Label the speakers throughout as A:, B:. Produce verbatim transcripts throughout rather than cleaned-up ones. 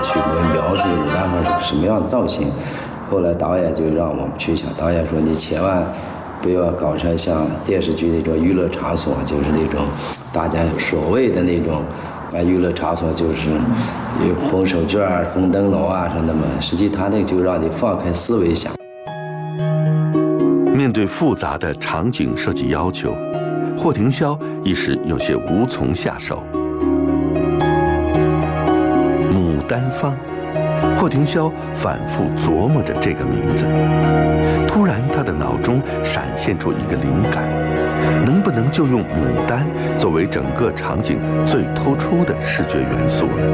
A: 去描述牡丹花是什么样的造型。后来导演就让我们去想，导演说你千万不要搞成像电视剧那种娱乐场所，就是那种大家所谓的那种啊娱乐场所，就是有红手绢啊、红灯笼啊什么的嘛。实际他那个就让你放开思维想。
B: 面对复杂的场景设计要求，霍廷霄一时有些无从下手。牡丹坊，霍廷霄反复琢磨着这个名字。突然，他的脑中闪现出一个灵感，能不能就用牡丹作为整个场景最突出的视觉元素呢？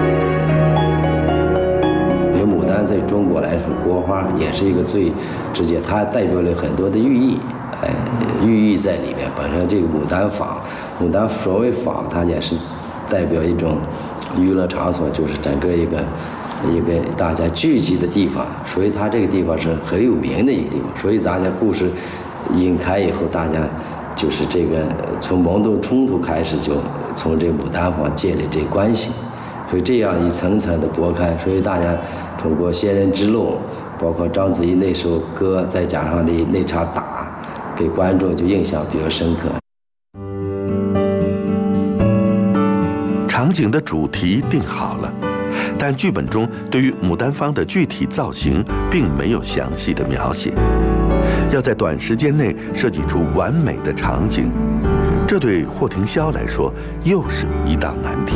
A: 因为牡丹在中国来说，国花也是一个最直接，它代表了很多的寓意，哎，寓意在里面。本身这个牡丹坊，牡丹所谓坊，它也是代表一种娱乐场所，就是整个一个一个大家聚集的地方，所以它这个地方是很有名的一个地方。所以大家故事引开以后，大家就是这个从蒙动冲突开始，就从这个牡丹坊建立这关系。所以这样一层层的剥开，所以大家通过仙人之路，包括章子怡那首歌，再加上那那场打，给观众就印象比较深刻。
B: 场景的主题定好了，但剧本中对于牡丹坊的具体造型并没有详细的描写。要在短时间内设计出完美的场景，这对霍廷霄来说又是一道难题。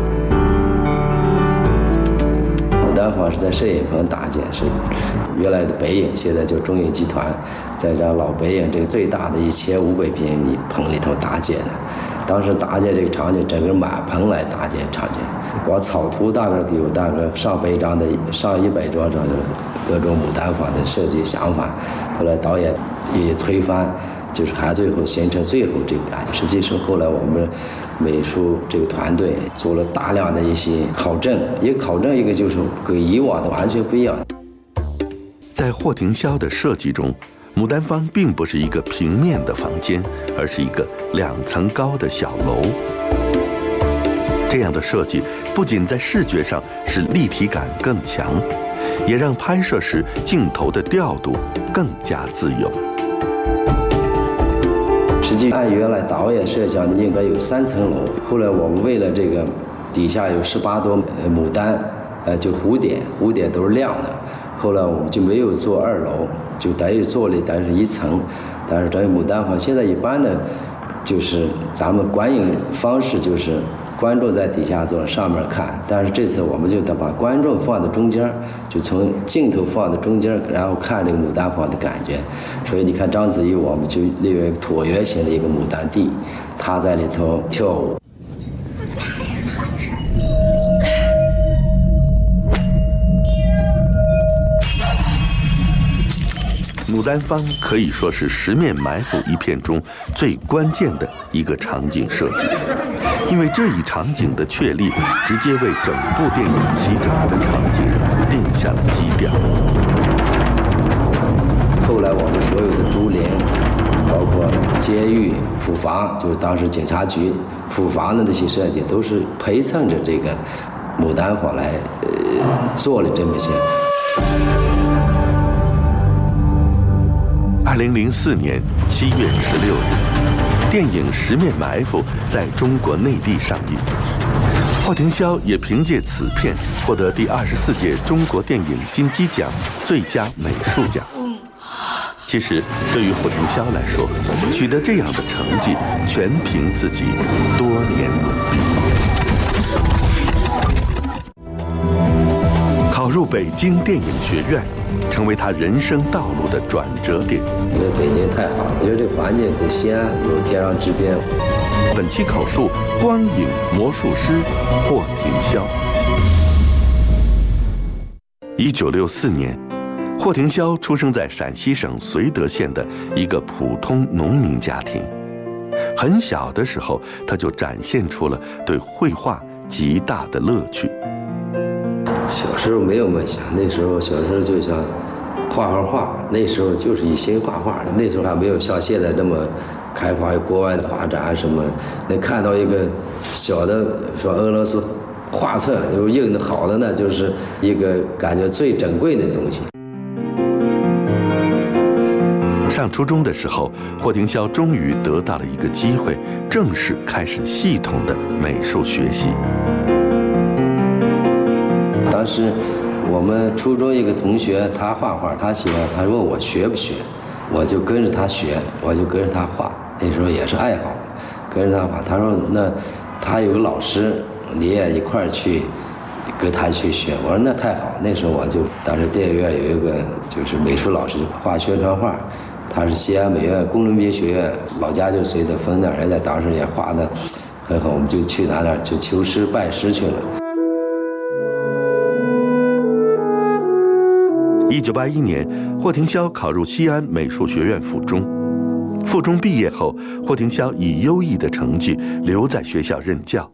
A: 牡丹坊是在摄影棚搭建，是原来的北影，现在叫中影集团，在这老北影这个最大的一千五百平米棚里头搭建的。当时搭建这个场景，整个满棚来搭建场景，光草图大概有大概上百张的、上一百张张的各种牡丹坊的设计想法。后来导演也推翻，就是还最后形成最后这个感觉。实际上后来我们美术这个团队做了大量的一些考证，一个考证一个就是跟以往的完全不一样。
B: 在霍廷霄的设计中，牡丹坊并不是一个平面的房间，而是一个两层高的小楼。这样的设计不仅在视觉上使立体感更强，也让拍摄时镜头的调度更加自由。
A: 实际按原来导演设想的应该有三层楼，后来我们为了这个底下有十八朵牡丹，呃，就蝴蝶，蝴蝶都是亮的。后来我们就没有做二楼，就等于做了但是一层，但是等于牡丹坊现在一般的，就是咱们观影方式就是观众在底下坐，上面看，但是这次我们就得把观众放在中间，就从镜头放在中间，然后看这个牡丹坊的感觉。所以你看章子怡，我们就利用一个椭圆形的一个牡丹地，她在里头跳舞。
B: 牡丹坊可以说是《十面埋伏》一片中最关键的一个场景设计，因为这一场景的确立，直接为整部电影其他的场景定下了基调。
A: 后来我们所有的竹林，包括监狱、普房，就是当时警察局普房的那些设计，都是陪衬着这个牡丹坊来、呃、做了这么些。
B: 二零零四年七月十六日，电影《十面埋伏》在中国内地上映。霍廷霄也凭借此片获得第二十四届中国电影金鸡奖最佳美术奖。其实，对于霍廷霄来说，取得这样的成绩全凭自己多年努力。考入北京电影学院，成为他人生道路的转折点。
A: 因为北京太好了，因为这个环境跟西安有天壤之别。
B: 本期口述：光影魔术师霍廷霄。一九六四年，霍廷霄出生在陕西省绥德县的一个普通农民家庭。很小的时候，他就展现出了对绘画极大的乐趣。
A: 小时候没有梦想，那时候小时候就想画画画，那时候就是一心画画。那时候还没有像现在这么开发国外的画展什么，能看到一个小的说俄罗斯画册，有印的好的呢，就是一个感觉最珍贵的东西。
B: 上初中的时候，霍廷霄终于得到了一个机会，正式开始系统的美术学习。
A: 当时我们初中一个同学，他画画，他喜欢，他问我学不学，我就跟着他学，我就跟着他画。那时候也是爱好，跟着他画。他说那他有个老师，你也一块儿去跟他去学。我说那太好。那时候我就当时电影院有一个就是美术老师画宣传画。他是西安美院龚伦彬学院，老家就随的风那，人家当时也画的很好，我们就去他那儿就求师拜师去了。
B: 一九八一年，霍廷霄考入西安美术学院附中。附中毕业后，霍廷霄以优异的成绩留在学校任教。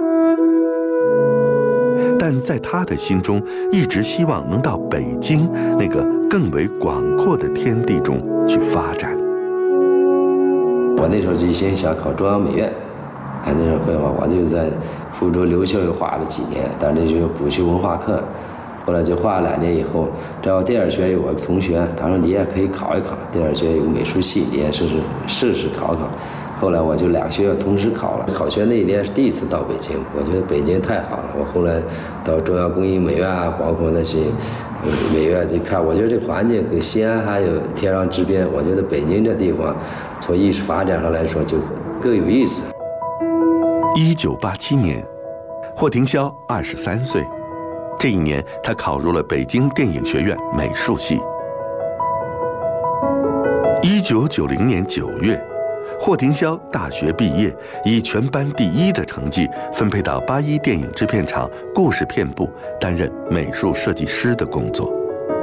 B: 但在他的心中，一直希望能到北京那个更为广阔的天地中去发展。
A: 我那时候就一心想考中央美院，啊，那时候绘画，我就在附中留校又画了几年，但那时候补习文化课，后来就画了两年以后，正好电影学院有个同学，他说你也可以考一考，电影学院有个美术系，你也试试试试考考。后来我就两个学校同时考了，考学那一年是第一次到北京，我觉得北京太好了。我后来到中央工艺美院啊，包括那些呃美院去看，我觉得这环境跟西安还有天壤之别。我觉得北京这地方从艺术发展上来说就更有意思。
B: 一九八七年，霍廷霄二十三岁，这一年他考入了北京电影学院美术系。一九九零年九月。霍廷霄大学毕业，以全班第一的成绩分配到八一电影制片厂故事片部担任美术设计师的工作。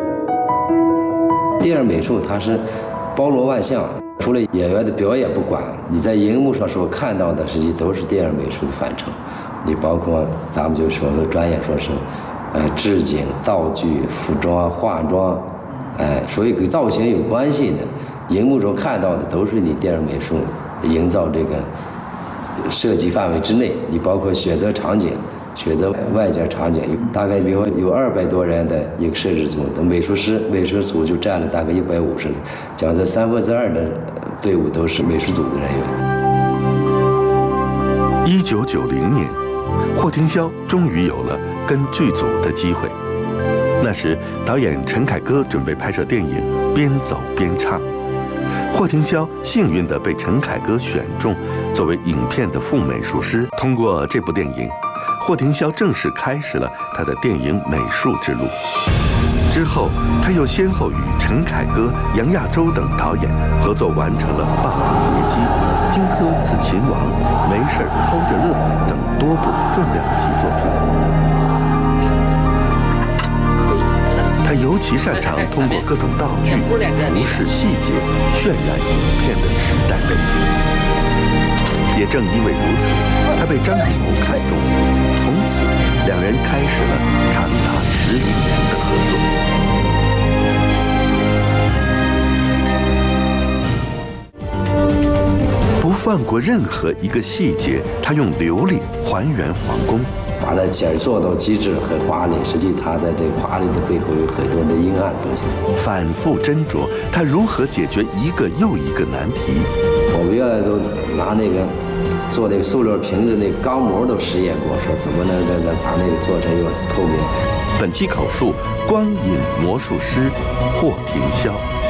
A: 电影美术它是包罗万象，除了演员的表演不管，你在荧幕上所看到的实际都是电影美术的范畴。你包括咱们就说的专业说是，呃，置景、道具、服装、化妆，哎，所以跟造型有关系的。荧幕中看到的都是你电影美术营造这个设计范围之内，你包括选择场景、选择外景场景，大概比如有二百多人的一个摄制组，的美术师美术组就占了大概一百五十，将近三分之二的队伍都是美术组的人
B: 员。一九九零年，霍廷霄终于有了跟剧组的机会。那时，导演陈凯歌准备拍摄电影《边走边唱》。霍廷霄幸运地被陈凯歌选中，作为影片的副美术师。通过这部电影，霍廷霄正式开始了他的电影美术之路。之后，他又先后与陈凯歌、杨亚洲等导演合作完成了《霸王别姬》《荆轲刺秦王》《没事偷着乐》等多部重量级作品。他尤其擅长通过各种道具、服饰细节渲染影片的时代背景。也正因为如此，他被张艺谋看中，从此两人开始了长达十余年的合作。不放过任何一个细节，他用流利还原皇宫。
A: 把它剪做到极致，很华丽。实际它在这个华丽的背后有很多的阴暗东西。
B: 反复斟酌，他如何解决一个又一个难题？
A: 我们原来都拿那个做那个塑料瓶子那个钢模都实验过，说怎么能能能把那个做成又透明。
B: 本期口述：光影魔术师霍廷霄。